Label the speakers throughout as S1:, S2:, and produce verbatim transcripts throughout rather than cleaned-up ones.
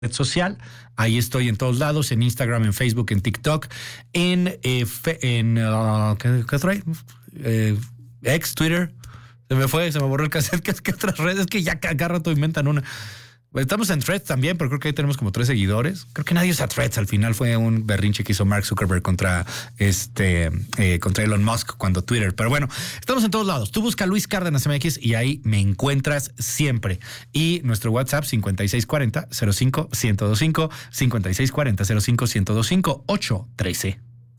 S1: red social. Ahí estoy en todos lados, en Instagram, en Facebook, en TikTok, en, eh, fe, en uh, ¿qué, qué trae? Eh, X, Twitter. Se me fue, se me borró el cassette. ¿Qué, qué otras redes? Que ya cada rato inventan una. Estamos en Threads también, pero creo que ahí tenemos como tres seguidores. Creo que nadie usa Threads. Al final fue un berrinche que hizo Mark Zuckerberg contra este eh, contra Elon Musk cuando Twitter. Pero bueno, estamos en todos lados. Tú busca Luis Cárdenas M X y ahí me encuentras siempre. Y nuestro WhatsApp cincuenta y seis cuarenta cero cinco uno cero cinco, cincuenta y seis cuarenta cero cinco uno cero cinco, ocho trece.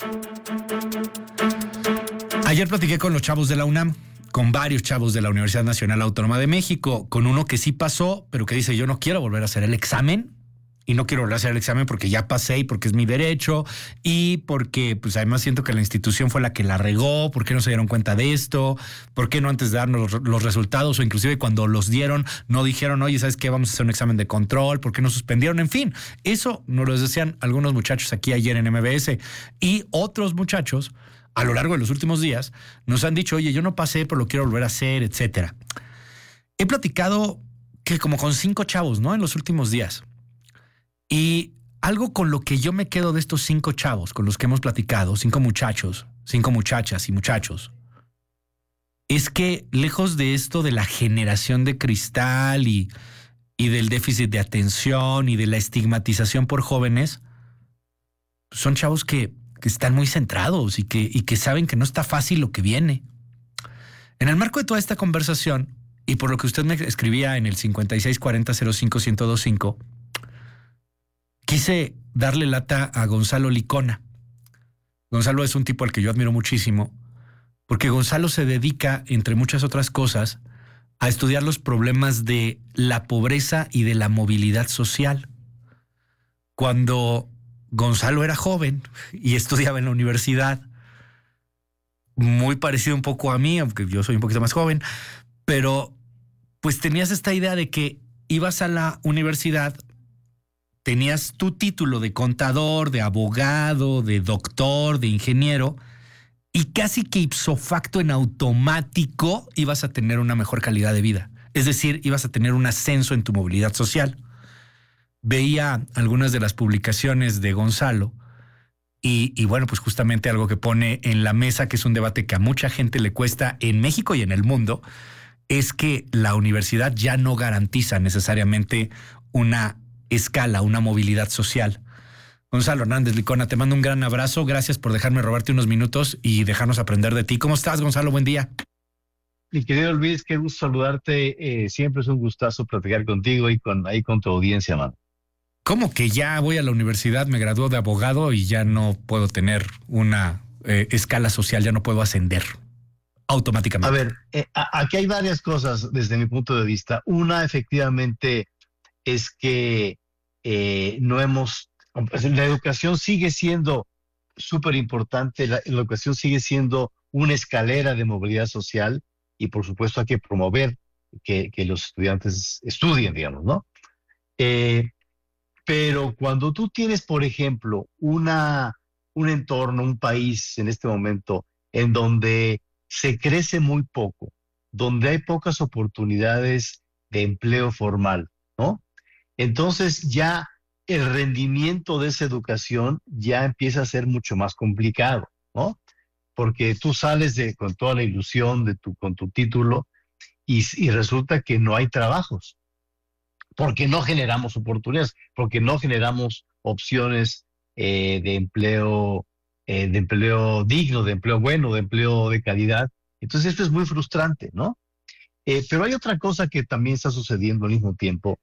S1: Ayer platiqué con los chavos de la UNAM, con varios chavos de la Universidad Nacional Autónoma de México, con uno que sí pasó, pero que dice, yo no quiero volver a hacer el examen, y no quiero volver a hacer el examen porque ya pasé y porque es mi derecho, y porque pues además siento que la institución fue la que la regó, ¿por qué no se dieron cuenta de esto? ¿Por qué no antes de darnos los, los resultados, o inclusive cuando los dieron, no dijeron, oye, ¿sabes qué? Vamos a hacer un examen de control, ¿por qué no suspendieron? En fin, eso nos lo decían algunos muchachos aquí ayer en M B S, y otros muchachos a lo largo de los últimos días, nos han dicho, oye, yo no pasé, pero lo quiero volver a hacer, etcétera. He platicado que como con cinco chavos, ¿no? En los últimos días. Y algo con lo que yo me quedo de estos cinco chavos con los que hemos platicado, cinco muchachos, cinco muchachas y muchachos, es que lejos de esto de la generación de cristal y, y del déficit de atención y de la estigmatización por jóvenes, son chavos que que están muy centrados y que, y que saben que no está fácil lo que viene. En el marco de toda esta conversación, y por lo que usted me escribía en el cincuenta y seis cuarenta cero cinco uno cero cinco, quise darle lata a Gonzalo Licona. Gonzalo es un tipo al que yo admiro muchísimo, porque Gonzalo se dedica, entre muchas otras cosas, a estudiar los problemas de la pobreza y de la movilidad social. Cuando Gonzalo era joven y estudiaba en la universidad, muy parecido un poco a mí, aunque yo soy un poquito más joven, pero pues tenías esta idea de que ibas a la universidad, tenías tu título de contador, de abogado, de doctor, de ingeniero, y casi que ipso facto, en automático, ibas a tener una mejor calidad de vida. Es decir, ibas a tener un ascenso en tu movilidad social. Veía algunas de las publicaciones de Gonzalo y, y bueno, pues justamente algo que pone en la mesa, que es un debate que a mucha gente le cuesta en México y en el mundo, es que la universidad ya no garantiza necesariamente una escala, una movilidad social. Gonzalo Hernández Licona, te mando un gran abrazo. Gracias por dejarme robarte unos minutos y dejarnos aprender de ti. ¿Cómo estás, Gonzalo? Buen día.
S2: Mi querido Luis, qué gusto saludarte. Eh, siempre es un gustazo platicar contigo y con ahí con tu audiencia, mano.
S1: ¿Cómo que ya voy a la universidad, me graduó de abogado y ya no puedo tener una eh, escala social, ya no puedo ascender automáticamente?
S2: A ver, eh, a, aquí hay varias cosas desde mi punto de vista. Una, efectivamente, es que eh, no hemos... La educación sigue siendo súper importante, la, la educación sigue siendo una escalera de movilidad social y, por supuesto, hay que promover que, que los estudiantes estudien, digamos, ¿no? Eh, Pero cuando tú tienes, por ejemplo, una, un entorno, un país en este momento en donde se crece muy poco, donde hay pocas oportunidades de empleo formal, ¿no? Entonces ya el rendimiento de esa educación ya empieza a ser mucho más complicado, ¿no? Porque tú sales de, con toda la ilusión de tu, con tu título y, y resulta que no hay trabajos. Porque no generamos oportunidades, porque no generamos opciones eh, de empleo, eh, de empleo digno, de empleo bueno, de empleo de calidad. Entonces esto es muy frustrante, ¿no? Eh, pero hay otra cosa que también está sucediendo al mismo tiempo,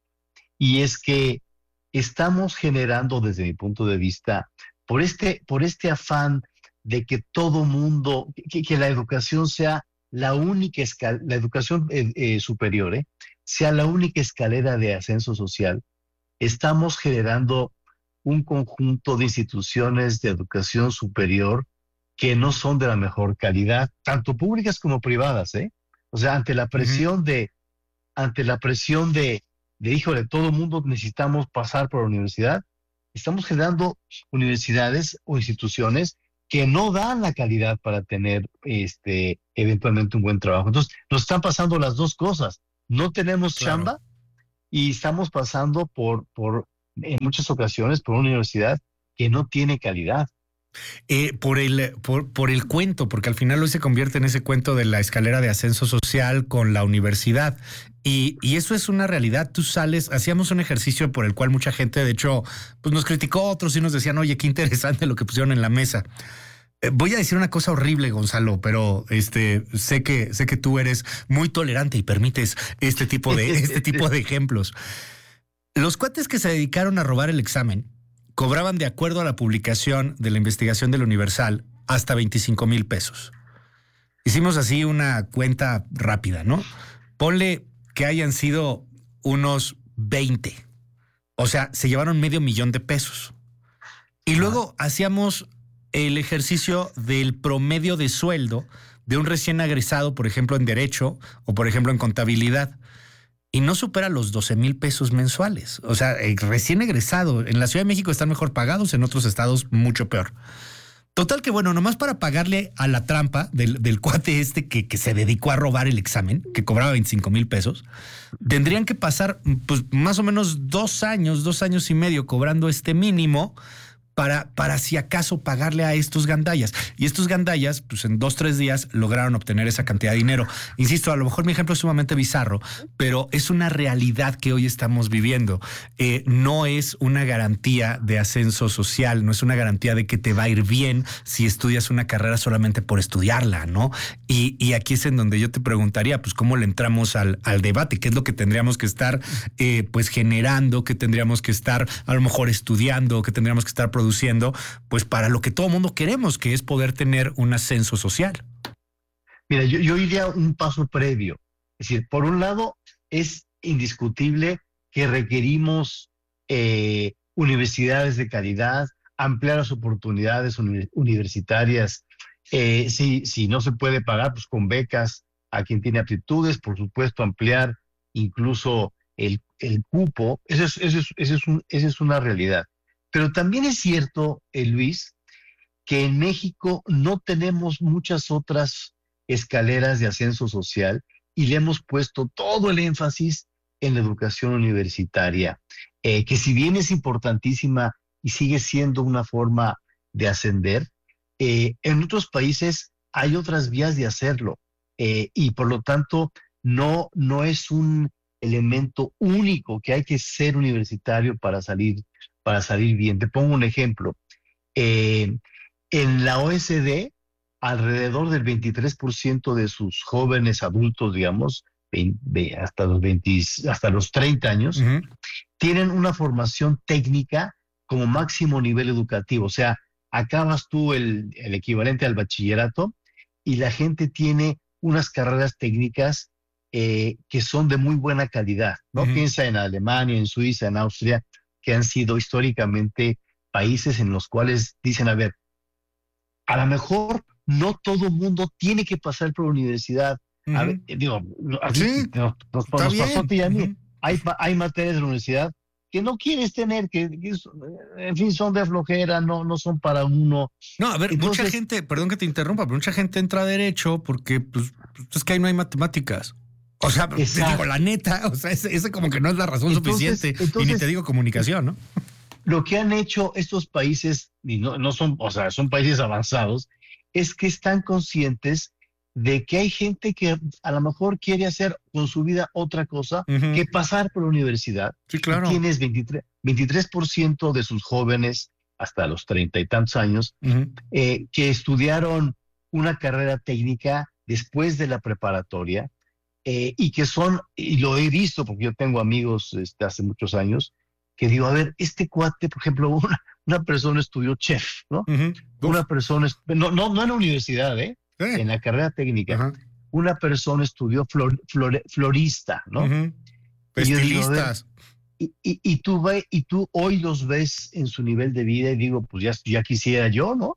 S2: y es que estamos generando, desde mi punto de vista, por este, por este afán de que todo mundo, que, que la educación sea la única escala, la educación eh, eh, superior, ¿eh? sea la única escalera de ascenso social, estamos generando un conjunto de instituciones de educación superior que no son de la mejor calidad, tanto públicas como privadas, ¿eh? O sea, ante la presión uh-huh. de, ante la presión de, de, híjole, todo el mundo necesitamos pasar por la universidad, estamos generando universidades o instituciones que no dan la calidad para tener, este, eventualmente un buen trabajo. Entonces, nos están pasando las dos cosas. No tenemos claro. chamba y estamos pasando por, por en muchas ocasiones por una universidad que no tiene calidad.
S1: Eh, por el por, por el cuento, porque al final hoy se convierte en ese cuento de la escalera de ascenso social con la universidad. Y, y eso es una realidad. Tú sales, hacíamos un ejercicio por el cual mucha gente, de hecho, pues nos criticó, otros y nos decían, oye, qué interesante lo que pusieron en la mesa. Eh, voy a decir una cosa horrible, Gonzalo, pero este sé que sé que tú eres muy tolerante y permites este tipo de este tipo de ejemplos. Los cuates que se dedicaron a robar el examen cobraban, de acuerdo a la publicación de la investigación del Universal, hasta veinticinco mil pesos. Hicimos así una cuenta rápida, ¿no? Ponle que hayan sido unos veinte. O sea, se llevaron medio millón de pesos. Y luego hacíamos el ejercicio del promedio de sueldo de un recién egresado, por ejemplo, en Derecho o, por ejemplo, en Contabilidad. Y no supera los doce mil pesos mensuales. O sea, el recién egresado. En la Ciudad de México están mejor pagados, en otros estados mucho peor. Total que, bueno, nomás para pagarle a la trampa del, del cuate este que, que se dedicó a robar el examen, que cobraba veinticinco mil pesos, tendrían que pasar pues más o menos dos años, dos años y medio cobrando este mínimo para, para si acaso pagarle a estos gandallas. Y estos gandallas, pues en dos, tres días lograron obtener esa cantidad de dinero. Insisto, a lo mejor mi ejemplo es sumamente bizarro, pero es una realidad que hoy estamos viviendo. Eh, no es una garantía de ascenso social, no es una garantía de que te va a ir bien si estudias una carrera solamente por estudiarla, ¿no? Y, y aquí es en donde yo te preguntaría, pues, ¿cómo le entramos al, al debate? ¿Qué es lo que tendríamos que estar, eh, pues, generando? ¿Qué tendríamos que estar, a lo mejor, estudiando? ¿Qué tendríamos que estar produciendo? Pues para lo que todo mundo queremos, que es poder tener un ascenso social.
S2: Mira, yo, yo iría un paso previo. Es decir, por un lado, es indiscutible que requerimos eh, universidades de calidad, ampliar las oportunidades uni- universitarias. Eh, si, si no se puede pagar, pues con becas a quien tiene aptitudes, por supuesto, ampliar incluso el, el cupo. Eso es, eso es, eso es, un, esa es una realidad. Pero también es cierto, eh, Luis, que en México no tenemos muchas otras escaleras de ascenso social y le hemos puesto todo el énfasis en la educación universitaria, eh, que si bien es importantísima y sigue siendo una forma de ascender, eh, en otros países hay otras vías de hacerlo eh, y por lo tanto no, no es un elemento único que hay que ser universitario para salir, para salir bien. Te pongo un ejemplo. Eh, en la O E C D, alrededor del veintitrés por ciento de sus jóvenes adultos, digamos, veinte, hasta, los veinte, hasta los treinta años, uh-huh, tienen una formación técnica como máximo nivel educativo. O sea, acabas tú el, el equivalente al bachillerato y la gente tiene unas carreras técnicas eh, que son de muy buena calidad, ¿no? Uh-huh. Piensa en Alemania, en Suiza, en Austria, que han sido históricamente países en los cuales dicen, a ver, a lo mejor no todo mundo tiene que pasar por la universidad. Uh-huh. A ver, digo, así
S1: sí,
S2: nos, nos, nos pasó a ti y a mí. Uh-huh. Hay, hay materias de la universidad que no quieres tener, que, que en fin, son de flojera, no, no son para uno.
S1: No, a ver, Entonces, mucha gente, perdón que te interrumpa, pero mucha gente entra a Derecho porque pues, es que ahí no hay matemáticas. O sea, exacto, te digo, la neta, o sea, ese, ese como que no es la razón entonces, suficiente. Entonces, y ni te digo comunicación, ¿no?
S2: Lo que han hecho estos países, y no, no son, o sea, son países avanzados, es que están conscientes de que hay gente que a lo mejor quiere hacer con su vida otra cosa uh-huh. que pasar por la universidad.
S1: Sí, claro.
S2: Y tienes veintitrés por ciento de sus jóvenes, hasta los treinta y tantos años, uh-huh. eh, que estudiaron una carrera técnica después de la preparatoria, eh, y que son, y lo he visto porque yo tengo amigos este, hace muchos años, que digo, a ver, este cuate, por ejemplo, una, una persona estudió chef, ¿no? Uh-huh. Una persona, no, no, no en la universidad, ¿eh? Sí. En la carrera técnica. Uh-huh. Una persona estudió flor, flor, florista, ¿no?
S1: Uh-huh. Estilistas.
S2: Y, y, y, tú ve, y tú hoy los ves en su nivel de vida y digo, pues ya, ya quisiera yo, ¿no?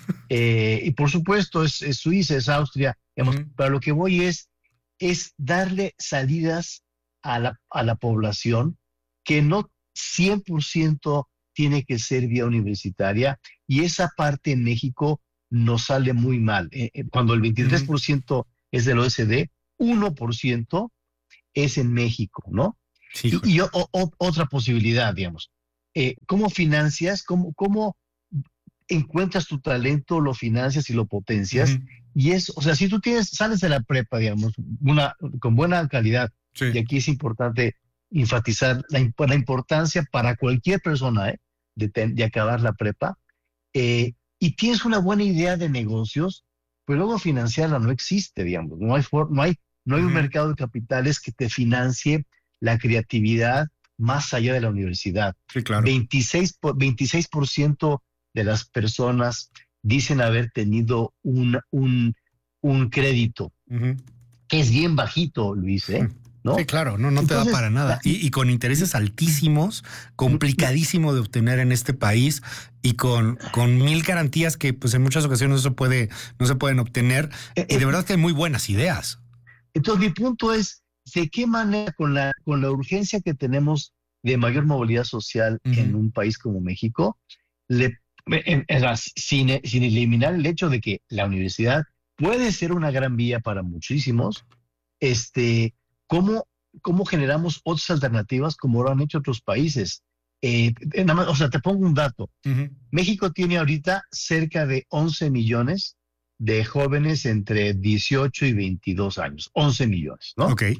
S2: eh, y por supuesto es, es Suiza, es Austria, digamos, uh-huh. Pero lo que voy es, es darle salidas a la, a la población que no cien por ciento tiene que ser vía universitaria, y esa parte en México nos sale muy mal. Eh, cuando el veintitrés por ciento uh-huh. es del O E C D, uno por ciento es en México, ¿no? Sí, y, y o, o, otra posibilidad, digamos, eh, ¿cómo financias? ¿Cómo, cómo encuentras tu talento, lo financias y lo potencias?
S1: Uh-huh.
S2: Y es, o sea, si tú tienes, sales de la prepa, digamos, una, con buena calidad,
S1: Sí.
S2: y aquí es importante enfatizar la, la importancia para cualquier persona, ¿eh? de, ten, de acabar la prepa, eh, y tienes una buena idea de negocios, pero luego financiarla no existe, digamos, no hay, for, no hay, no hay uh-huh. un mercado de capitales que te financie la creatividad más allá de la universidad.
S1: Sí, claro.
S2: veintiséis por ciento de las personas dicen haber tenido un, un, un crédito, uh-huh. que es bien bajito, Luis, ¿eh? ¿No?
S1: Sí, claro, no, no Entonces, te da para nada. Y, y con intereses altísimos, complicadísimo de obtener en este país y con, con mil garantías que pues en muchas ocasiones no se, puede, no se pueden obtener. Y de verdad que hay muy buenas ideas.
S2: Entonces mi punto es, ¿de qué manera con la, con la urgencia que tenemos de mayor movilidad social uh-huh. en un país como México, le, en, en, sin, sin eliminar el hecho de que la universidad puede ser una gran vía para muchísimos, este... ¿Cómo, ¿Cómo generamos otras alternativas como lo han hecho otros países? Eh, nada más, o sea, te pongo un dato. Uh-huh. México tiene ahorita cerca de once millones de jóvenes entre dieciocho y veintidós años. once millones, ¿no?
S1: Ok.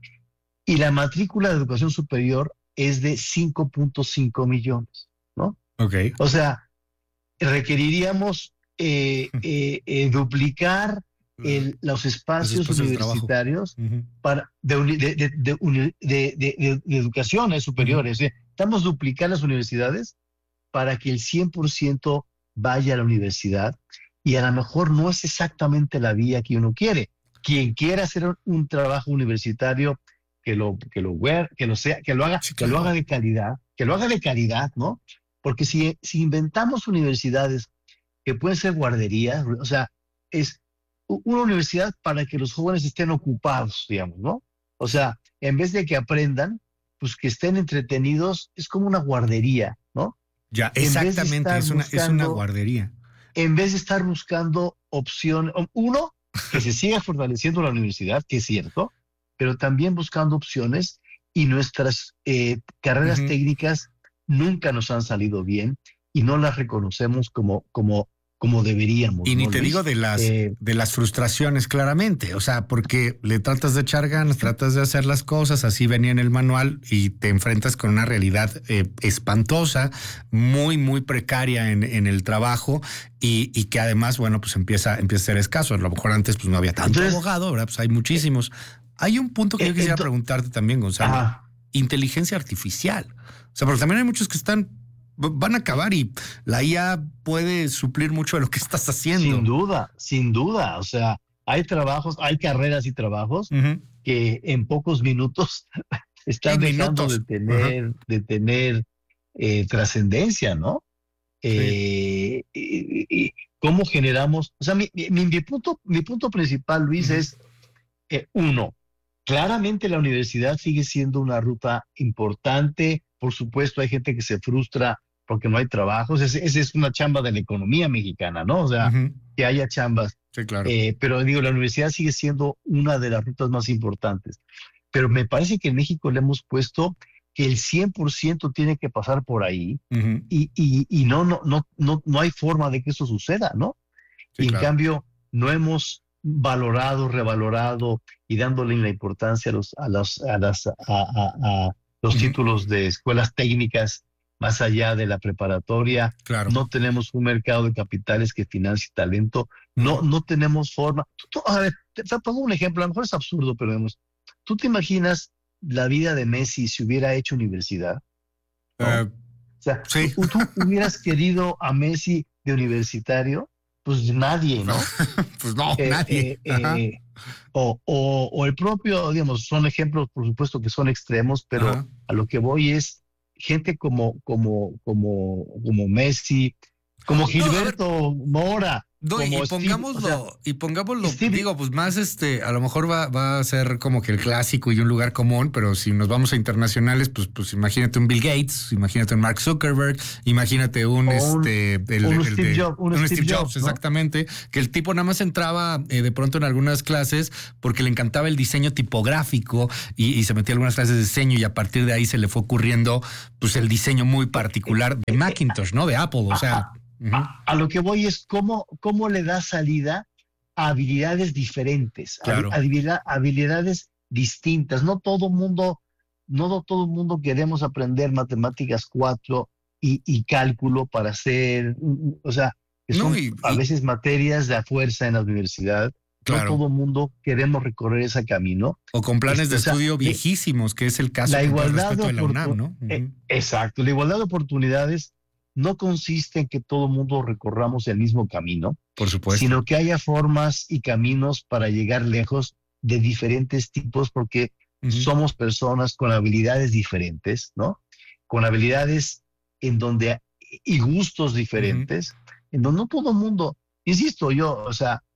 S2: Y la matrícula de educación superior es de cinco punto cinco millones, ¿no?
S1: Ok.
S2: O sea, requeriríamos eh, eh, eh, duplicar El, los espacios los universitarios uh-huh. para, de, de, de, de, de, de educaciones superiores. Uh-huh. Estamos duplicando las universidades para que el cien por ciento vaya a la universidad, y a lo mejor no es exactamente la vía que uno quiere. Quien quiera hacer un, un trabajo universitario, que lo, que, lo, que lo sea, que lo haga, sí, claro. que lo haga de calidad, que lo haga de calidad, ¿no? Porque si, si inventamos universidades que pueden ser guarderías, o sea, es una universidad para que los jóvenes estén ocupados, digamos, ¿no? O sea, en vez de que aprendan, pues que estén entretenidos, es como una guardería, ¿no?
S1: Ya, exactamente, es una, buscando, es una guardería.
S2: En vez de estar buscando opciones, uno, que se siga fortaleciendo la universidad, que es cierto, pero también buscando opciones, y nuestras eh, carreras uh-huh. técnicas nunca nos han salido bien y no las reconocemos como, como como deberíamos.
S1: Y ni
S2: ¿no,
S1: te
S2: Luis?
S1: digo de las, eh, de las frustraciones, claramente. O sea, porque le tratas de echar ganas, tratas de hacer las cosas, así venía en el manual, y te enfrentas con una realidad eh, espantosa, muy, muy precaria en, en el trabajo, y, y que además, bueno, pues empieza, empieza a ser escaso. A lo mejor antes pues no había tanto Entonces, abogado, ¿verdad? Pues hay muchísimos. Hay un punto que eh, yo quisiera ento- preguntarte también, Gonzalo.
S2: Ajá.
S1: Inteligencia artificial. O sea, porque también hay muchos que están... van a acabar y la I A puede suplir mucho de lo que estás haciendo.
S2: Sin duda, sin duda. O sea, hay trabajos, hay carreras y trabajos uh-huh. que en pocos minutos están
S1: sí,
S2: dejando
S1: minutos.
S2: de tener, uh-huh. de tener eh, trascendencia, ¿no? Sí. Eh, y, y, ¿Cómo generamos? O sea, mi, mi, mi, punto, mi punto principal, Luis, uh-huh. es eh, uno, claramente la universidad sigue siendo una ruta importante. Por supuesto, hay gente que se frustra porque no hay trabajos. Esa es una chamba de la economía mexicana, ¿no? O sea, uh-huh. que haya chambas.
S1: Sí, claro.
S2: Eh, pero digo, la universidad sigue siendo una de las rutas más importantes. Pero me parece que en México le hemos puesto que el cien por ciento tiene que pasar por ahí uh-huh. y, y, y no, no, no, no, no hay forma de que eso suceda, ¿no? Sí, y en claro. cambio, no hemos valorado, revalorado y dándole la importancia a los, a las, a las, a, a, a los uh-huh. títulos de escuelas técnicas más allá de la preparatoria.
S1: Claro.
S2: No tenemos un mercado de capitales que financie talento. No, uh-huh. no tenemos forma. Tú, tú, a ver, te, te pongo un ejemplo, a lo mejor es absurdo, pero vemos. ¿Tú te imaginas la vida de Messi si hubiera hecho universidad? ¿No? Uh, o sea, sí. ¿tú, ¿tú hubieras querido a Messi de universitario? Pues nadie, ¿no?
S1: Pues no, eh, nadie.
S2: Eh, eh, o, o, o el propio, digamos, son ejemplos, por supuesto, que son extremos, pero Ajá. a lo que voy es gente como, como, como, como Messi, como Gilberto no, Mora,
S1: No, y
S2: como
S1: pongámoslo,
S2: Steve, o sea,
S1: y pongámoslo,
S2: Steve,
S1: digo, pues más este, a lo mejor va, va a ser como que el clásico y un lugar común, pero si nos vamos a internacionales, pues, pues imagínate un Bill Gates, imagínate un Mark Zuckerberg, imagínate un,
S2: o un,
S1: este, el,
S2: un
S1: el
S2: Steve
S1: de,
S2: Jobs, un
S1: un
S2: Steve
S1: Steve Jobs,
S2: Jobs, ¿no?
S1: exactamente, que el tipo nada más entraba eh, de pronto en algunas clases porque le encantaba el diseño tipográfico y, y se metía en algunas clases de diseño y a partir de ahí se le fue ocurriendo pues el diseño muy particular de Macintosh, ¿no? De Apple, o sea. Uh-huh.
S2: A, a lo que voy es cómo, cómo le da salida a habilidades diferentes,
S1: Claro.
S2: a, habilidad, habilidades distintas. No todo mundo, no todo mundo queremos aprender matemáticas cuatro y, y cálculo para hacer, o sea, que son
S1: No, y,
S2: a
S1: y,
S2: veces materias de a fuerza en la universidad.
S1: claro.
S2: No todo mundo queremos recorrer ese camino.
S1: O con planes
S2: Este,
S1: de
S2: o sea,
S1: estudio
S2: le,
S1: viejísimos, que es el caso
S2: la
S1: con todo el
S2: igualdad
S1: respeto
S2: de
S1: de la UNAM,
S2: oportunidades,
S1: ¿no? Uh-huh.
S2: eh, exacto, la igualdad de oportunidades no consiste en que todo mundo recorramos el mismo camino,
S1: por supuesto,
S2: sino que haya formas y caminos para llegar lejos de diferentes tipos, porque uh-huh. somos personas con habilidades diferentes, ¿no? Con habilidades en donde y gustos diferentes, uh-huh. en donde no todo el mundo, insisto yo, o sea,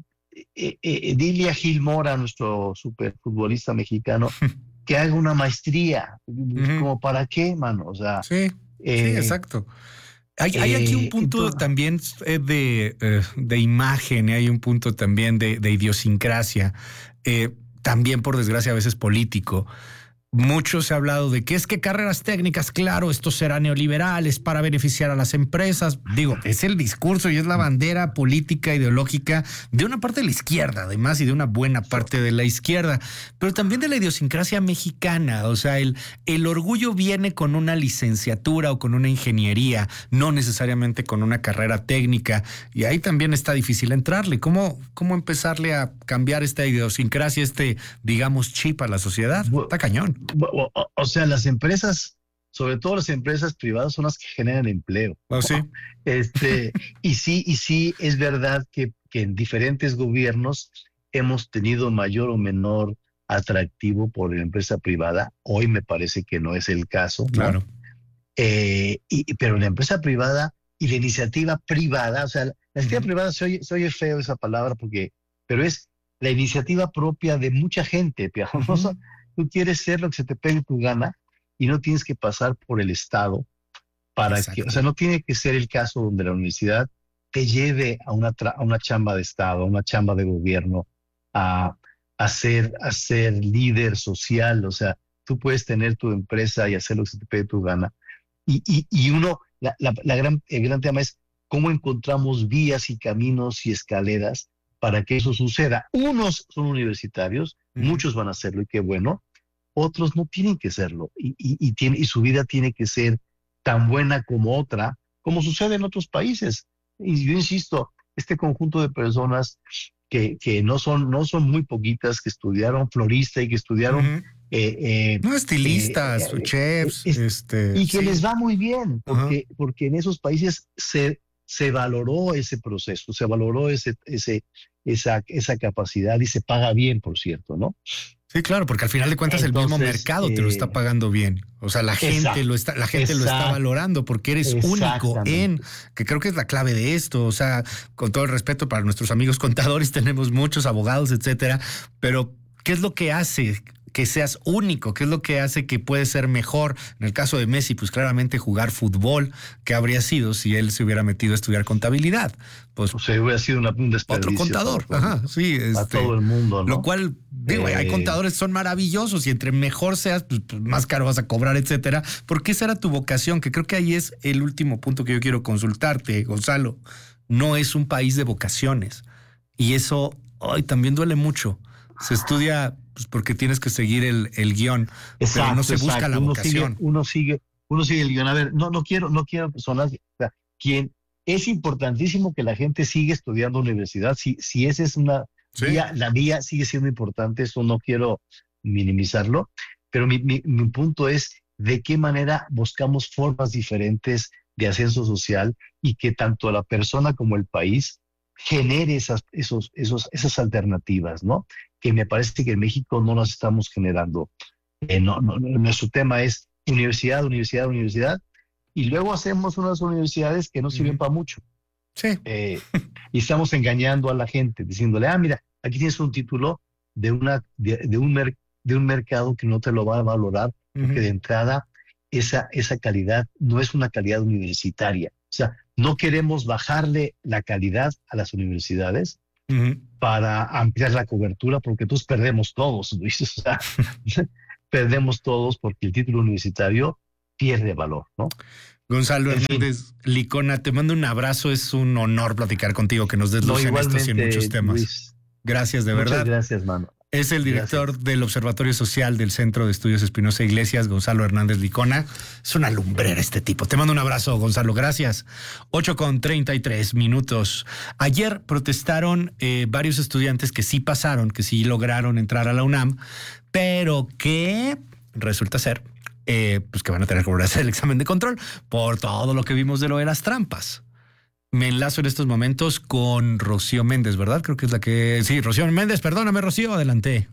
S2: eh, eh, dile a Gil Mora, nuestro superfutbolista mexicano, que haga una maestría, uh-huh. como para qué, mano, o sea.
S1: Sí, eh, sí, exacto. Hay, hay aquí un punto
S2: entonces,
S1: también de, eh, de imagen, hay un punto también de, de idiosincrasia, eh, también por desgracia a veces político. Mucho se ha hablado de que es que carreras técnicas, claro, esto será neoliberal, es para beneficiar a las empresas. Digo, es el discurso y es la bandera política, ideológica de una parte de la izquierda, además, y de una buena parte de la izquierda, pero también de la idiosincrasia mexicana. O sea, el, el orgullo viene con una licenciatura o con una ingeniería, no necesariamente con una carrera técnica, y ahí también está difícil entrarle. ¿Cómo, cómo empezarle a cambiar esta idiosincrasia, este, digamos, chip a la sociedad? Está cañón.
S2: O, o, o sea, las empresas, sobre todo las empresas privadas, son las que generan empleo.
S1: Oh, sí.
S2: Este, y sí, y sí, es verdad que, que en diferentes gobiernos hemos tenido mayor o menor atractivo por la empresa privada. Hoy me parece que no es el caso, ¿no?
S1: Claro.
S2: Eh, y, pero la empresa privada y la iniciativa privada, o sea, la iniciativa uh-huh. privada se oye, se oye feo esa palabra, porque, pero es la iniciativa propia de mucha gente, uh-huh. ¿no? Tú quieres ser lo que se te pegue tu gana y no tienes que pasar por el Estado para Exacto. que, o sea, no tiene que ser el caso donde la universidad te lleve a una, tra- a una chamba de Estado, a una chamba de gobierno, a, a, ser, a ser líder social. O sea, tú puedes tener tu empresa y hacer lo que se te pegue tu gana. Y, y, y uno, la, la, la gran, el gran tema es cómo encontramos vías y caminos y escaleras para que eso suceda. Unos son universitarios, uh-huh. muchos van a hacerlo y qué bueno. Otros no tienen que serlo y, y, y, tiene, y su vida tiene que ser tan buena como otra, como sucede en otros países. Y yo insisto, este conjunto de personas que, que no, son, no son muy poquitas, que estudiaron florista y que estudiaron... Uh-huh. eh, eh,
S1: no, estilistas, eh, chefs, eh, este,
S2: y que
S1: sí.
S2: les va muy bien, porque, uh-huh. porque en esos países se, se valoró ese proceso, se valoró ese, ese, esa, esa capacidad y se paga bien, por cierto, ¿no?
S1: Sí, claro, porque al final de cuentas Entonces, el mismo mercado eh, te lo está pagando bien. O sea, la gente exacto, lo está, la gente exacto, lo está valorando porque eres único en, que creo que es la clave de esto. O sea, con todo el respeto para nuestros amigos contadores, tenemos muchos abogados, etcétera. Pero, ¿qué es lo que hace que seas único? ¿Qué es lo que hace que puedes ser mejor? En el caso de Messi, pues claramente jugar fútbol, ¿qué habría sido si él se hubiera metido a estudiar contabilidad? Pues
S2: o sea, hubiera sido una, un desperdicio.
S1: Otro contador, ajá, sí.
S2: Este, a todo el mundo, ¿no?
S1: Lo cual, digo, eh, hay contadores que son maravillosos y entre mejor seas, pues, pues más caro vas a cobrar, etcétera. Porque esa era tu vocación, que creo que ahí es el último punto que yo quiero consultarte, Gonzalo. No es un país de vocaciones. Y eso hoy también duele mucho. Se estudia pues, porque tienes que seguir el, el guión, exacto, pero no se busca exacto. la
S2: uno
S1: vocación.
S2: Sigue, uno sigue, uno sigue el guión. A ver, no, no quiero, no quiero personas. O sea, quien es importantísimo que la gente siga estudiando universidad. Si, si esa es una sí. vía, la vía sigue siendo importante. Eso no quiero minimizarlo. Pero mi, mi, mi punto es de qué manera buscamos formas diferentes de ascenso social y que tanto la persona como el país genere esas, esos, esos, esas alternativas, ¿no? Que me parece que en México no las estamos generando. Eh, no, no, nuestro tema es universidad, universidad, universidad, y luego hacemos unas universidades que no sirven uh-huh. para mucho.
S1: Sí.
S2: Eh, y estamos engañando a la gente, diciéndole, ah, mira, aquí tienes un título de, una, de, de, un, mer, de un mercado que no te lo va a valorar, porque uh-huh. de entrada esa, esa calidad no es una calidad universitaria. O sea, no queremos bajarle la calidad a las universidades uh-huh. para ampliar la cobertura, porque entonces perdemos todos, Luis. O sea, perdemos todos porque el título universitario pierde valor, ¿no?
S1: Gonzalo en Hernández fin. Licona, te mando un abrazo, es un honor platicar contigo, que nos des luz no, en estos y en muchos temas. Luis, gracias, de
S2: muchas
S1: verdad.
S2: Gracias, mano.
S1: Es el director gracias. del Observatorio Social del Centro de Estudios Espinosa Iglesias, Gonzalo Hernández Licona. Es una lumbrera este tipo. Te mando un abrazo, Gonzalo, gracias. ocho con treinta y tres minutos. Ayer protestaron eh, varios estudiantes que sí pasaron, que sí lograron entrar a la UNAM, pero que resulta ser Eh, pues que van a tener que volver a hacer el examen de control por todo lo que vimos de lo de las trampas. Me enlazo en estos momentos con Rocío Méndez, ¿verdad? Creo que es la que... Sí, Rocío Méndez, perdóname, Rocío, adelante.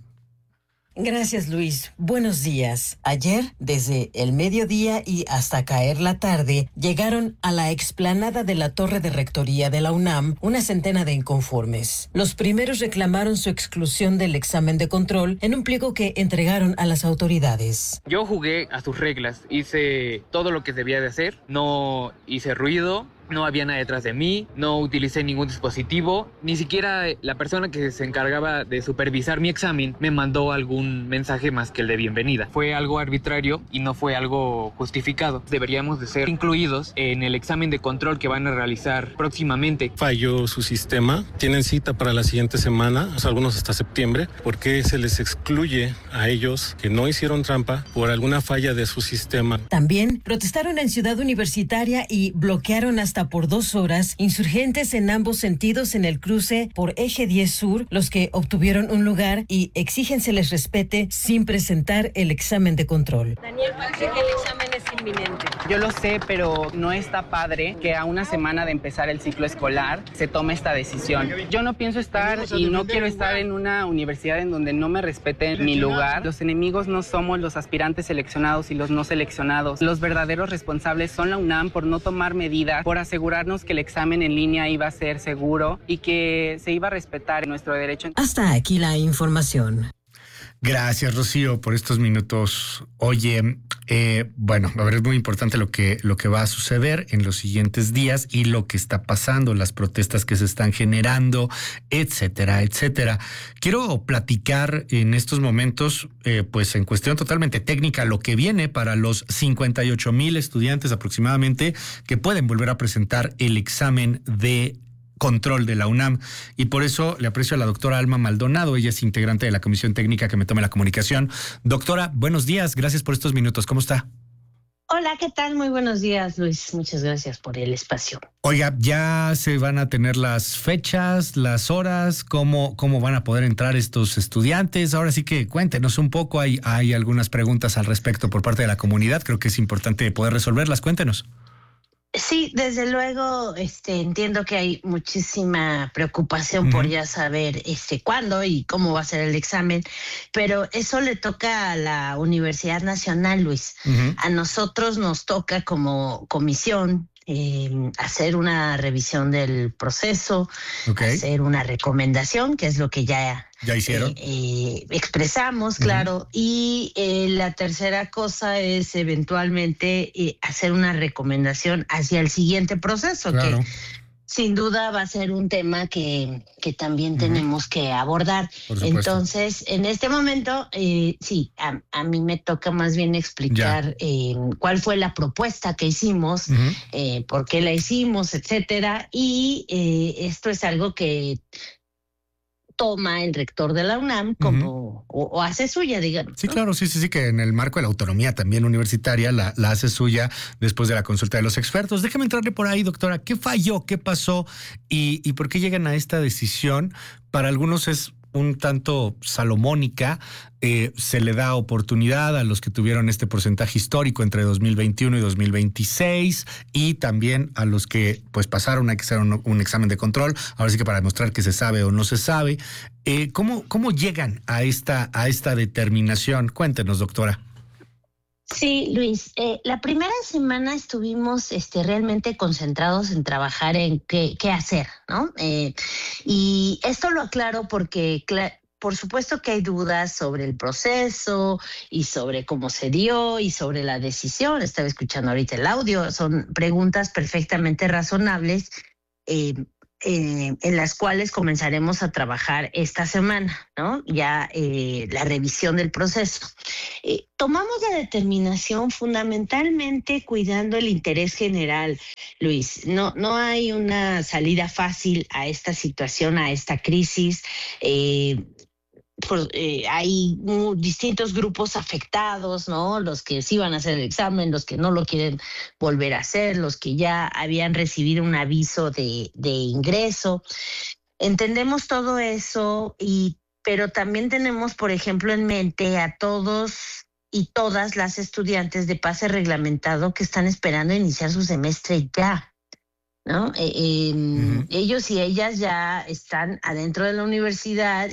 S3: Gracias, Luis. Buenos días. Ayer, desde el mediodía y hasta caer la tarde, llegaron a la explanada de la Torre de Rectoría de la UNAM una centena de inconformes. Los primeros reclamaron su exclusión del examen de control en un pliego que entregaron a las autoridades.
S4: Yo jugué a sus reglas, hice todo lo que debía de hacer, no hice ruido. No había nada detrás de mí, no utilicé ningún dispositivo, ni siquiera la persona que se encargaba de supervisar mi examen me mandó algún mensaje más que el de bienvenida. Fue algo arbitrario y no fue algo justificado. Deberíamos de ser incluidos en el examen de control que van a realizar próximamente.
S5: Falló su sistema, tienen cita para la siguiente semana, o sea, algunos hasta septiembre, porque se les excluye a ellos que no hicieron trampa por alguna falla de su sistema.
S3: También protestaron en Ciudad Universitaria y bloquearon hasta Hasta por dos horas, insurgentes en ambos sentidos en el cruce por Eje diez Sur, los que obtuvieron un lugar y exigen se les respete sin presentar el examen de control.
S6: Daniel, parece que el examen es inminente.
S7: Yo lo sé, pero no está padre que a una semana de empezar el ciclo escolar se tome esta decisión. Yo no pienso estar y no quiero estar en una universidad en donde no me respeten mi lugar. Los enemigos no somos los aspirantes seleccionados y los no seleccionados. Los verdaderos responsables son la UNAM por no tomar medidas, por asegurarnos que el examen en línea iba a ser seguro y que se iba a respetar nuestro derecho.
S3: Hasta aquí la información.
S1: Gracias, Rocío, por estos minutos. Oye, eh, bueno, a ver, es muy importante lo que, lo que va a suceder en los siguientes días y lo que está pasando, las protestas que se están generando, etcétera, etcétera. Quiero platicar en estos momentos, eh, pues en cuestión totalmente técnica, lo que viene para los cincuenta y ocho mil estudiantes aproximadamente que pueden volver a presentar el examen de control de la UNAM, y por eso le aprecio a la doctora Alma Maldonado. Ella es integrante de la comisión técnica que me tome la comunicación. Doctora, buenos días, gracias por estos minutos, ¿cómo está?
S6: Hola, ¿qué tal? Muy buenos días, Luis, muchas gracias por el espacio.
S1: Oiga, ¿ya se van a tener las fechas, las horas? ¿Cómo, cómo van a poder entrar estos estudiantes? Ahora sí que cuéntenos un poco, hay, hay algunas preguntas al respecto por parte de la comunidad, creo que es importante poder resolverlas, cuéntenos.
S6: Sí, desde luego, este, entiendo que hay muchísima preocupación uh-huh. por ya saber este, cuándo y cómo va a ser el examen, pero eso le toca a la Universidad Nacional, Luis. Uh-huh. A nosotros nos toca como comisión eh, hacer una revisión del proceso, okay. hacer una recomendación, que es lo que ya...
S1: ¿Ya hicieron?
S6: Eh, eh, expresamos, claro. Uh-huh. Y eh, la tercera cosa es eventualmente eh, hacer una recomendación hacia el siguiente proceso, claro. que sin duda va a ser un tema que, que también uh-huh. tenemos que abordar. Entonces, en este momento, eh, sí, a, a mí me toca más bien explicar eh, cuál fue la propuesta que hicimos, uh-huh. eh, por qué la hicimos, etcétera. Y eh, esto es algo que toma el rector de la UNAM como, uh-huh. o, o hace suya, digamos.
S1: Sí,
S6: ¿no?
S1: claro, sí, sí, sí, que en el marco de la autonomía también universitaria la, la hace suya después de la consulta de los expertos. Déjame entrarle por ahí, doctora. ¿Qué falló? ¿Qué pasó? ¿Y, y por qué llegan a esta decisión? Para algunos es un tanto salomónica, eh, se le da oportunidad a los que tuvieron este porcentaje histórico entre dos mil veintiuno y dos mil veintiséis, y también a los que pues pasaron a que hacer un, un examen de control, ahora sí que para demostrar que se sabe o no se sabe. Eh, ¿cómo, cómo llegan a esta, a esta determinación? Cuéntenos, doctora.
S6: Sí, Luis, eh, la primera semana estuvimos este, realmente concentrados en trabajar en qué, qué hacer, ¿no? Eh, y esto lo aclaro porque, cl- por supuesto que hay dudas sobre el proceso y sobre cómo se dio y sobre la decisión. Estaba escuchando ahorita el audio, son preguntas perfectamente razonables. Eh, eh, en las cuales comenzaremos a trabajar esta semana, ¿no? Ya eh, la revisión del proceso. Eh, tomamos la determinación fundamentalmente cuidando el interés general, Luis. No, no hay una salida fácil a esta situación, a esta crisis. Eh, Por, eh, hay uh, distintos grupos afectados, ¿no? Los que sí van a hacer el examen, los que no lo quieren volver a hacer, los que ya habían recibido un aviso de, de ingreso. Entendemos todo eso, y, pero también tenemos, por ejemplo, en mente a todos y todas las estudiantes de pase reglamentado que están esperando iniciar su semestre ya, ¿no? Eh, eh, uh-huh. Ellos y ellas ya están adentro de la universidad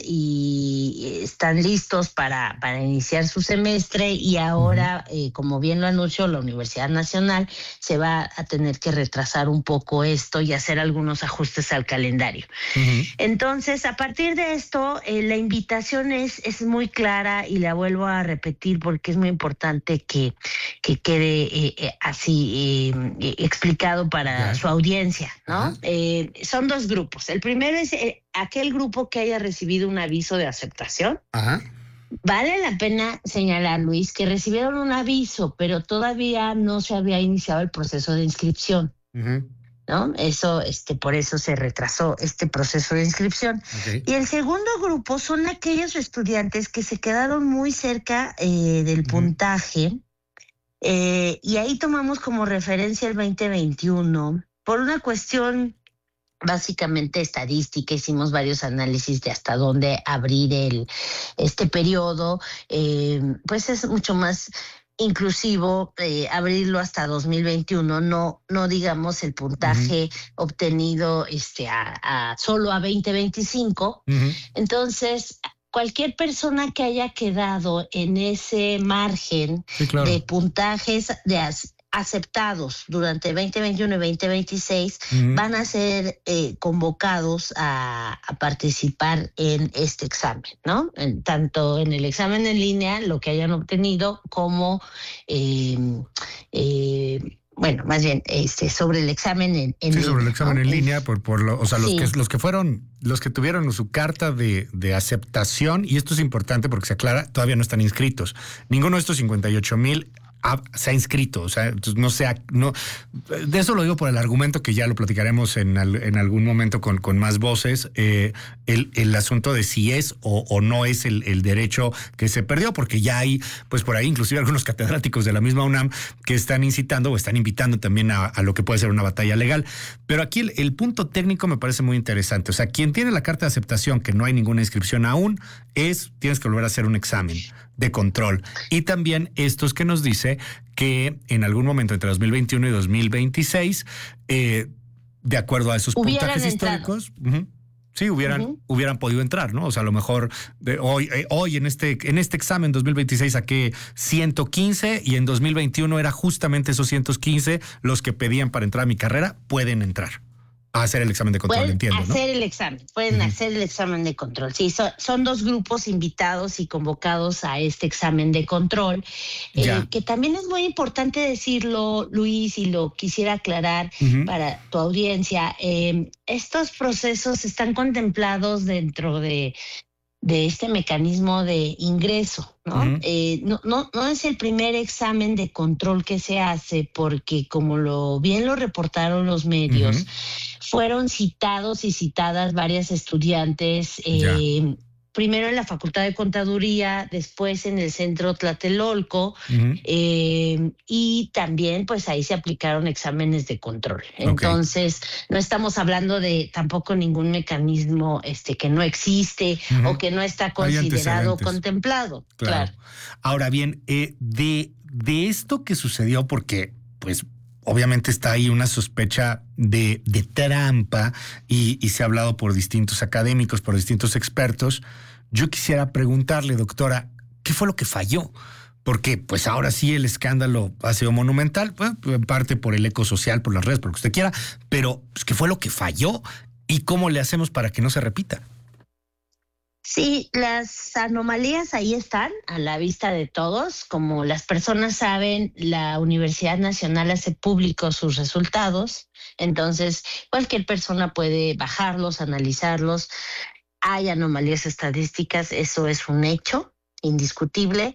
S6: y están listos para, para iniciar su semestre, y ahora, uh-huh. eh, como bien lo anunció la Universidad Nacional, se va a tener que retrasar un poco esto y hacer algunos ajustes al calendario. Uh-huh. Entonces, a partir de esto, eh, la invitación es, es muy clara, y la vuelvo a repetir porque es muy importante que, que quede eh, eh, así eh, explicado para yeah. su audiencia, ¿no? Eh, son dos grupos. El primero es eh, aquel grupo que haya recibido un aviso de aceptación. Ajá. Vale la pena señalar, Luis, que recibieron un aviso, pero todavía no se había iniciado el proceso de inscripción. Uh-huh. ¿No? Eso, este, por eso se retrasó este proceso de inscripción. Okay. Y el segundo grupo son aquellos estudiantes que se quedaron muy cerca eh, del uh-huh. puntaje, eh, y ahí tomamos como referencia el veinte veintiuno. Por una cuestión básicamente estadística, hicimos varios análisis de hasta dónde abrir el, este periodo, eh, pues es mucho más inclusivo eh, abrirlo hasta dos mil veintiuno, no, no digamos el puntaje uh-huh. obtenido este, a, a solo a veinte veinticinco. Uh-huh. Entonces, cualquier persona que haya quedado en ese margen sí, claro. de puntajes de as, aceptados durante veinte veintiuno y veinte veintiséis uh-huh. van a ser eh, convocados a, a participar en este examen, ¿no? En, tanto en el examen en línea, lo que hayan obtenido, como eh, eh, bueno, más bien este sobre el examen en, en
S1: sí,
S6: línea.
S1: sobre el examen
S6: ¿no?
S1: en línea, por, por lo, o sea,
S6: sí.
S1: los que los que fueron, los que tuvieron su carta de, de aceptación, y esto es importante porque se aclara, todavía no están inscritos. Ninguno de estos cincuenta y ocho mil se ha inscrito, o sea, no sea, no, de eso lo digo por el argumento que ya lo platicaremos en, al, en algún momento con, con más voces, eh, el, el asunto de si es o, o no es el, el derecho que se perdió, porque ya hay, pues por ahí inclusive algunos catedráticos de la misma UNAM que están incitando o están invitando también a, a lo que puede ser una batalla legal. Pero aquí el, el punto técnico me parece muy interesante, o sea, quien tiene la carta de aceptación que no hay ninguna inscripción aún, es, tienes que volver a hacer un examen de control. Y también estos que nos dice que en algún momento entre dos mil veintiuno y dos mil veintiséis, eh, de acuerdo a esos hubieran puntajes entrado. históricos, uh-huh, sí, hubieran, uh-huh. hubieran podido entrar, ¿no? O sea, a lo mejor de hoy, eh, hoy en este, en este examen dos mil veintiséis saqué ciento quince y en dos mil veintiuno era justamente esos ciento quince los que pedían para entrar a mi carrera, pueden entrar a hacer el examen de control,
S6: pueden
S1: entiendo,
S6: hacer
S1: ¿no?
S6: el examen, pueden uh-huh. hacer el examen de control. Sí, son, son dos grupos invitados y convocados a este examen de control, eh, que también es muy importante decirlo, Luis, y lo quisiera aclarar uh-huh. para tu audiencia. Eh, estos procesos están contemplados dentro de de este mecanismo de ingreso, ¿no? Uh-huh. Eh, no, no, no es el primer examen de control que se hace, porque como lo bien lo reportaron los medios, uh-huh. fueron citados y citadas varias estudiantes, eh, primero en la Facultad de Contaduría, después en el Centro Tlatelolco, uh-huh. eh, y también pues ahí se aplicaron exámenes de control. Okay. Entonces, no estamos hablando de tampoco ningún mecanismo este, que no existe uh-huh. o que no está considerado, contemplado. Claro. claro.
S1: Ahora bien, eh, de, de esto que sucedió, porque pues obviamente está ahí una sospecha de, de trampa y, y se ha hablado por distintos académicos, por distintos expertos. Yo quisiera preguntarle, doctora, ¿qué fue lo que falló? porque pues ahora sí el escándalo ha sido monumental, pues, en parte por el eco social, por las redes, por lo que usted quiera, pero pues, ¿qué fue lo que falló? ¿Y cómo le hacemos para que no se repita?
S6: Sí, las anomalías ahí están a la vista de todos. Como las personas saben, la Universidad Nacional hace públicos sus resultados, entonces cualquier persona puede bajarlos, analizarlos. Hay anomalías estadísticas, eso es un hecho indiscutible.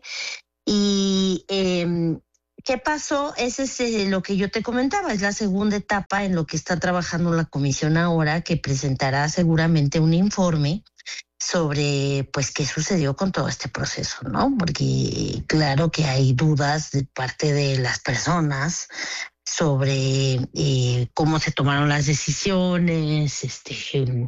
S6: Y eh, ¿qué pasó? Ese es eh, lo que yo te comentaba, es la segunda etapa en lo que está trabajando la comisión ahora, que presentará seguramente un informe sobre pues qué sucedió con todo este proceso, ¿no? Porque claro que hay dudas de parte de las personas sobre eh, cómo se tomaron las decisiones, este,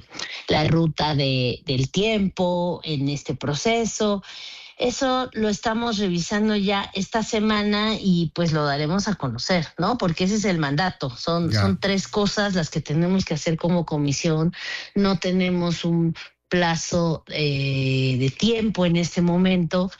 S6: la ruta de, del tiempo en este proceso. Eso lo estamos revisando ya esta semana y pues lo daremos a conocer, ¿no? Porque ese es el mandato. Son, son tres cosas las que tenemos que hacer como comisión. No tenemos un plazo eh, de tiempo en este momento.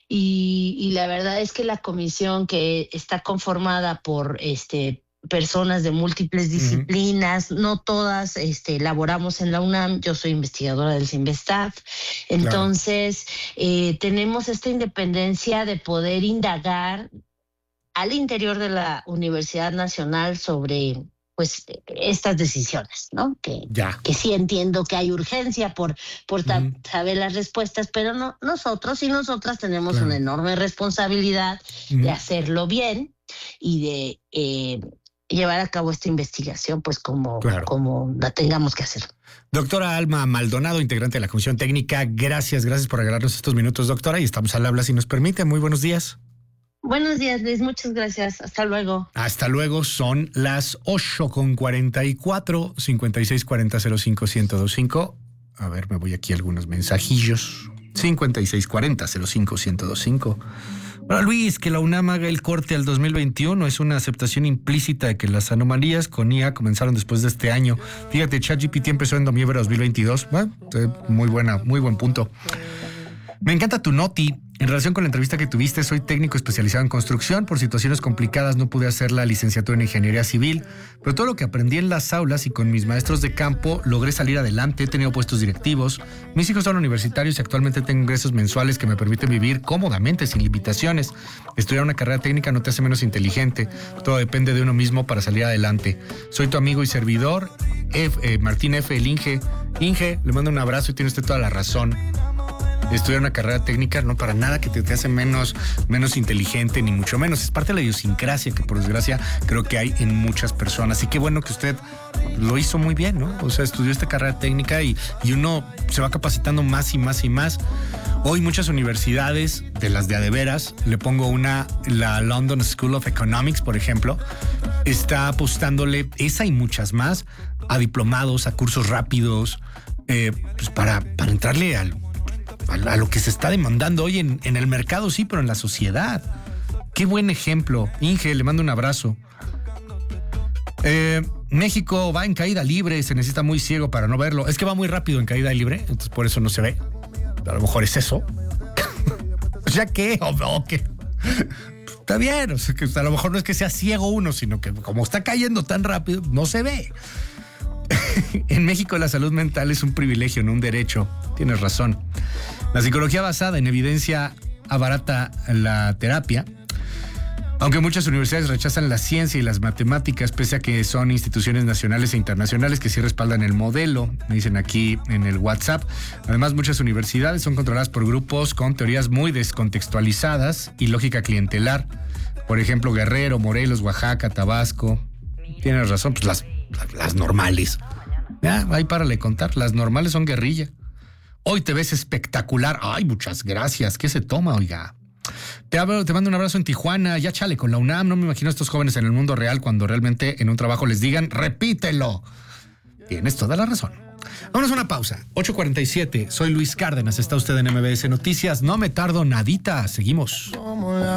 S6: Y, y la verdad es que la comisión, que está conformada por este personas de múltiples disciplinas, uh-huh. no todas este, laboramos en la UNAM, yo soy investigadora del CINVESTAF, entonces claro. eh, tenemos esta independencia de poder indagar al interior de la Universidad Nacional sobre pues estas decisiones, ¿no? Que,
S1: ya.
S6: que sí entiendo que hay urgencia por, por ta- uh-huh. saber las respuestas, pero no nosotros y nosotras tenemos claro. una enorme responsabilidad uh-huh. de hacerlo bien y de eh, llevar a cabo esta investigación pues como, claro. como la tengamos que hacer.
S1: Doctora Alma Maldonado, integrante de la Comisión Técnica, gracias, gracias por regalarnos estos minutos, doctora, y estamos al habla si nos permite. Muy buenos días.
S6: Buenos días, Luis. Muchas gracias. Hasta luego.
S1: Hasta luego. Son las ocho con cuarenta y cuatro, cincuenta y seis cuarenta cero cinco ciento veinticinco. A ver, me voy aquí a algunos mensajillos. cincuenta y seis cuarenta cero cinco ciento veinticinco. Bueno, Luis, que la UNAM haga el corte al dos mil veintiuno es una aceptación implícita de que las anomalías con I A comenzaron después de este año. Fíjate, ChatGPT empezó en noviembre de dos mil veintidós. Bueno, muy buena, muy buen punto. Me encanta tu noti. En relación con la entrevista que tuviste, soy técnico especializado en construcción. Por situaciones complicadas no pude hacer la licenciatura en ingeniería civil, pero todo lo que aprendí en las aulas y con mis maestros de campo logré salir adelante. He tenido puestos directivos. Mis hijos son universitarios y actualmente tengo ingresos mensuales que me permiten vivir cómodamente, sin limitaciones. Estudiar una carrera técnica no te hace menos inteligente. Todo depende de uno mismo para salir adelante. Soy tu amigo y servidor, F, eh, Martín F. el Inge. Inge, le mando un abrazo y tiene usted toda la razón. Estudiar una carrera técnica no para nada que te, te hace menos, menos inteligente, ni mucho menos. Es parte de la idiosincrasia que por desgracia creo que hay en muchas personas. Y qué bueno que usted lo hizo muy bien, ¿no? O sea, estudió esta carrera técnica y, y uno se va capacitando más y más y más. Hoy muchas universidades, de las de a de veras, le pongo una, la London School of Economics, por ejemplo, está apostándole esa y muchas más a diplomados, a cursos rápidos, eh, pues para, para entrarle al a lo que se está demandando hoy en, en el mercado, sí, pero en la sociedad. Qué buen ejemplo. Inge, le mando un abrazo. Eh, México va en caída libre, se necesita muy ciego para no verlo. Es que va muy rápido en caída libre, entonces por eso no se ve. A lo mejor es eso. ¿Ya qué? ¿O no? ¿Qué? Está bien, o sea, que a lo mejor no es que sea ciego uno, sino que como está cayendo tan rápido, no se ve. En México la salud mental es un privilegio, no un derecho. Tienes razón. La psicología basada en evidencia abarata la terapia. Aunque muchas universidades rechazan la ciencia y las matemáticas, pese a que son instituciones nacionales e internacionales que sí respaldan el modelo, me dicen aquí en el WhatsApp. Además, muchas universidades son controladas por grupos con teorías muy descontextualizadas y lógica clientelar. Por ejemplo, Guerrero, Morelos, Oaxaca, Tabasco. Tienes razón, pues las, las normales. Ya, ahí párale contar. Las normales son guerrilla. Hoy te ves espectacular. Ay, muchas gracias. ¿Qué se toma, oiga? Te, hablo, te mando un abrazo en Tijuana. Ya chale con la UNAM. No me imagino a estos jóvenes en el mundo real cuando realmente en un trabajo les digan, repítelo. Tienes toda la razón. Vámonos a una pausa. ocho cuarenta y siete. Soy Luis Cárdenas. Está usted en M B S Noticias. No me tardo nadita. Seguimos.